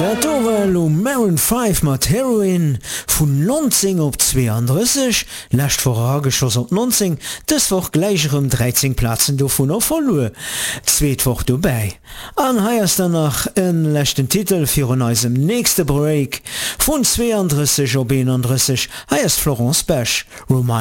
Dat lo Maroon 5 mat Heroin vun 19 op 32, lächt vorgeschoss op 19, deswoch gleicherem 13 Platzen do vun auf verloe. Zweetwoch dobei. An heiers danach en lächten Titel fir an eisem nächste Break vun 32 op 31 heiers Florence Bech, Remind